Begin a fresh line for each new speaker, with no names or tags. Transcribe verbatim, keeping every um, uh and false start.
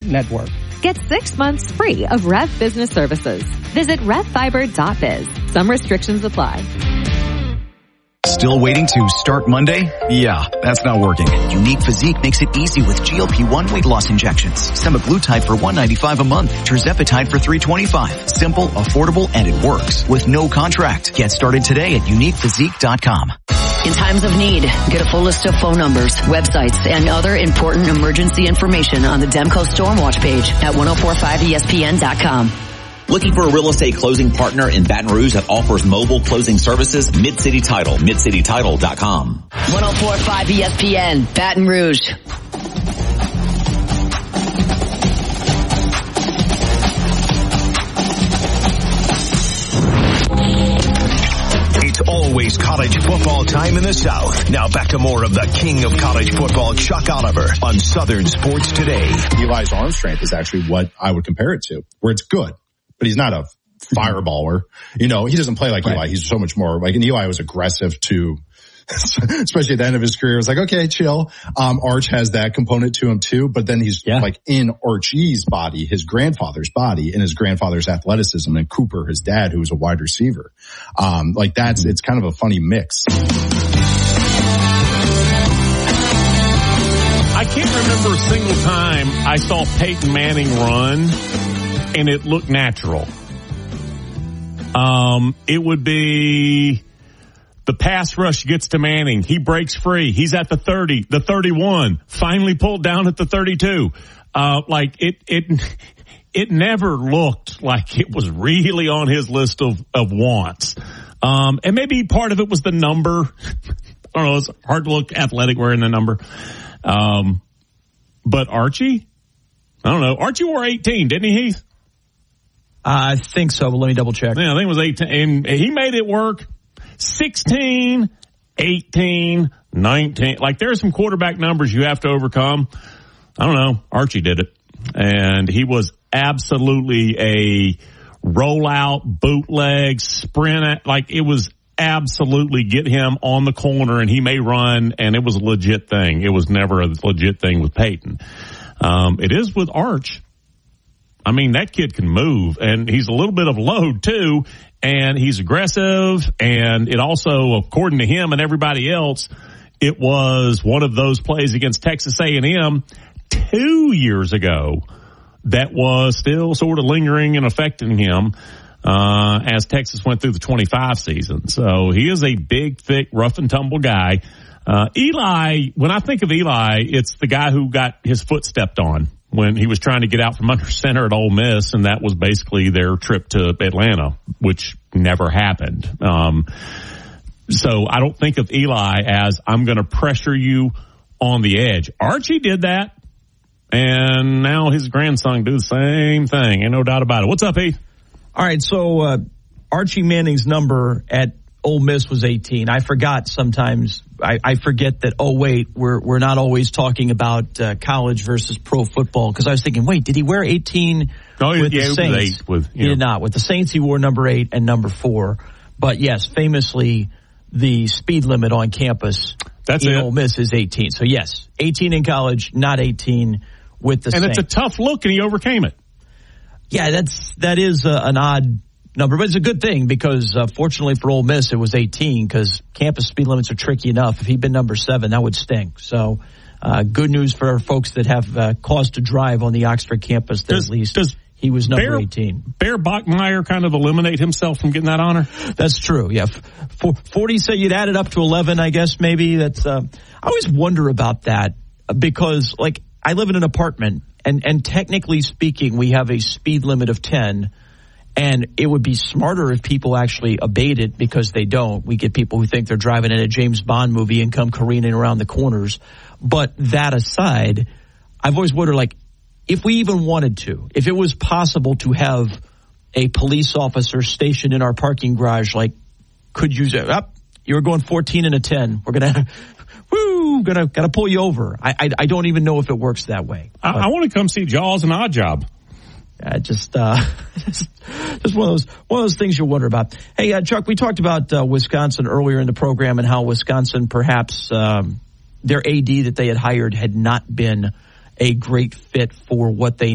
network.
Get six months free of Rev Business Services. Visit rev fiber dot biz. Some restrictions apply.
Still waiting to start Monday? Yeah, that's not working. Unique Physique makes it easy with G L P one weight loss injections. Semaglutide for one hundred ninety-five dollars a month. Tirzepatide for three hundred twenty-five dollars. Simple, affordable, and it works. With no contract. Get started today at unique physique dot com.
In times of need, get a full list of phone numbers, websites, and other important emergency information on the Demco Stormwatch page at ten forty-five E S P N dot com.
Looking for a real estate closing partner in Baton Rouge that offers mobile closing services? Mid-City Title, mid city title dot com.
ten forty-five E S P N, Baton Rouge.
It's always college football time in the South. Now back to more of the king of college football, Chuck Oliver, on Southern Sports Today.
Eli's arm strength is actually what I would compare it to, where it's good, but he's not a fireballer. You know, he doesn't play like right. Eli. He's so much more like, and Eli was aggressive too, especially at the end of his career. It was like, okay, chill. Um, Arch has that component to him too, but then he's yeah. like in Archie's body, his grandfather's body, and his grandfather's athleticism, and Cooper, his dad, who was a wide receiver. Um, like that's, mm-hmm. it's kind of a funny mix.
I can't remember a single time I saw Peyton Manning run and it looked natural. Um, it would be the pass rush gets to Manning. He breaks free. He's at the thirty, the thirty-one, finally pulled down at the thirty-two. Uh, like it, it, it never looked like it was really on his list of, of wants. Um, and maybe part of it was the number. I don't know. It's hard to look athletic wearing the number. Um, but Archie, I don't know. Archie wore eighteen, didn't he, Heath?
I think so, but let me double check.
Yeah, I think it was eighteen, and he made it work. sixteen, eighteen, nineteen. Like, there are some quarterback numbers you have to overcome. I don't know. Archie did it. And he was absolutely a rollout, bootleg, sprint. Like, it was absolutely get him on the corner and he may run, and it was a legit thing. It was never a legit thing with Peyton. Um, it is with Arch. I mean, that kid can move, and he's a little bit of a load too, and he's aggressive, and it also, according to him and everybody else, it was one of those plays against Texas A and M two years ago that was still sort of lingering and affecting him uh as Texas went through the twenty-five season. So he is a big, thick, rough and tumble guy. Uh Eli, when I think of Eli, it's the guy who got his foot stepped on when he was trying to get out from under center at Ole Miss, and that was basically their trip to Atlanta, which never happened. Um, so I don't think of Eli as, I'm going to pressure you on the edge. Archie did that, and now his grandson do the same thing. Ain't no doubt about it. What's up, Heath?
All right, so uh, Archie Manning's number at Ole Miss was eighteen. I forgot sometimes. I, I forget that, oh, wait, we're we're not always talking about uh, college versus pro football, because I was thinking, wait, did he wear eighteen
oh,
with
yeah,
the Saints?
Eight with,
He did not. With the Saints, he wore number eight and number four. But, yes, famously, the speed limit on campus
That's
in
it.
Ole Miss is eighteen. So, yes, eighteen in college, not eighteen with the
and
Saints.
And it's a tough look, and he overcame it.
Yeah, that's that is uh, an odd number, but it's a good thing because uh, fortunately for Ole Miss, it was eighteen, because campus speed limits are tricky enough. If he'd been number seven, that would stink. So uh, good news for our folks that have uh, cause to drive on the Oxford campus. That does, at least does he was number
Bear,
eighteen.
Bear Bachmeier kind of eliminate himself from getting that honor?
That's true, yeah. For, forty said you'd add it up to eleven, I guess, maybe. That's. Uh, I always wonder about that because, like, I live in an apartment, and, and technically speaking, we have a speed limit of ten. And it would be smarter if people actually obeyed it, because they don't. We get people who think they're driving in a James Bond movie and come careening around the corners. But that aside, I've always wondered, like, if we even wanted to, if it was possible to have a police officer stationed in our parking garage, like, could you say, oh, you're going fourteen and a ten. We're going to, woo, going to, got to pull you over. I, I, I don't even know if it works that way.
I, I want to come see Jaws and Odd Job.
Uh, just, uh, just, just one of those, one of those things you wonder about. Hey, uh, Chuck, we talked about uh, Wisconsin earlier in the program and how Wisconsin, perhaps um, their A D that they had hired had not been a great fit for what they